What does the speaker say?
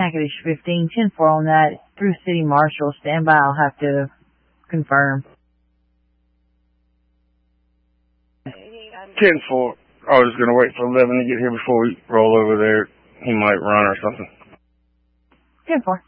Natchitoches 15, 10-4 on that. Through City Marshal. Stand by. I'll have to confirm. 10-4. I was going to wait for 11 to get here before we roll over there. He might run or something. 10-4.